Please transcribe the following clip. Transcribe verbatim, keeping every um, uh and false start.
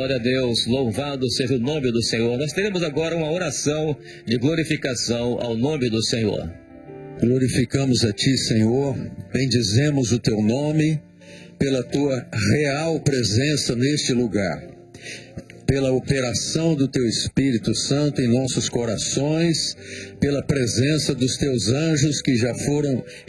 Glória a Deus, louvado seja o nome do Senhor. Nós teremos agora uma oração de glorificação ao nome do Senhor. Glorificamos a Ti, Senhor, bendizemos o Teu nome pela Tua real presença neste lugar, pela operação do Teu Espírito Santo em nossos corações, pela presença dos Teus anjos que já foram